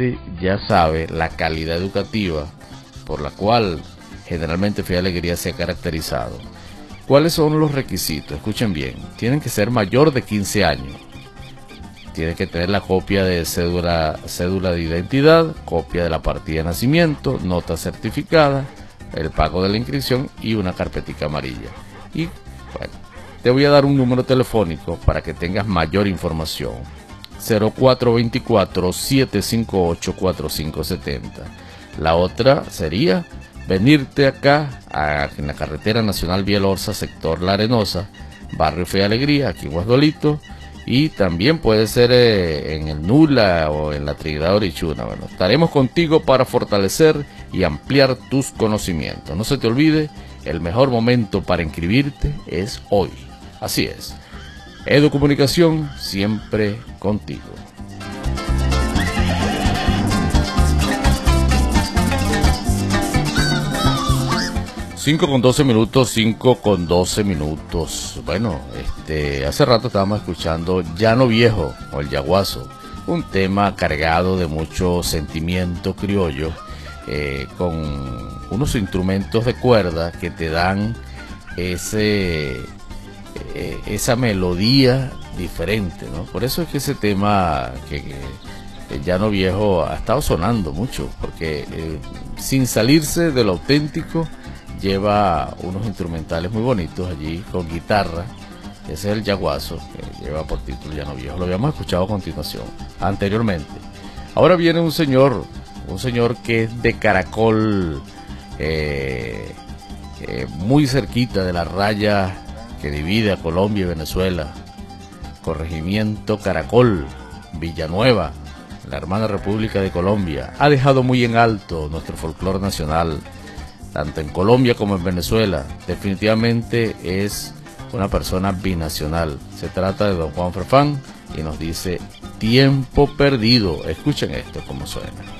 gente ya sabe la calidad educativa por la cual generalmente Fe y Alegría se ha caracterizado. ¿Cuáles son los requisitos? Escuchen bien, tienen que ser mayor de 15 años. Tienen que tener la copia de cédula de identidad, copia de la partida de nacimiento, nota certificada, el pago de la inscripción y una carpetica amarilla. Y bueno, te voy a dar un número telefónico para que tengas mayor información. 0424-758-4570. La otra sería venirte acá en la carretera nacional Bielorza, sector La Arenosa, barrio Fe y Alegría, aquí en Guasdualito. Y también puede ser en el Nula o en la Trinidad Orichuna. Bueno, estaremos contigo para fortalecer y ampliar tus conocimientos. No se te olvide, el mejor momento para inscribirte es hoy. Así es. Educomunicación, siempre contigo. 5:12 minutos, 5:12 minutos. Bueno, hace rato estábamos escuchando Llano Viejo o el Yaguazo, un tema cargado de mucho sentimiento criollo, con unos instrumentos de cuerda que te dan esa melodía diferente, ¿no? Por eso es que ese tema que el Llano Viejo ha estado sonando mucho, porque sin salirse de lo auténtico, lleva unos instrumentales muy bonitos allí con guitarra. Ese es el Yaguazo, que lleva por título Llano Viejo. Lo habíamos escuchado a continuación, anteriormente. Ahora viene un señor que es de Caracol, muy cerquita de la raya que divide a Colombia y Venezuela. Corregimiento Caracol, Villanueva, la hermana República de Colombia. Ha dejado muy en alto nuestro folclore nacional, tanto en Colombia como en Venezuela. Definitivamente es una persona binacional. Se trata de don Juan Farfán y nos dice Tiempo Perdido. Escuchen esto como suena.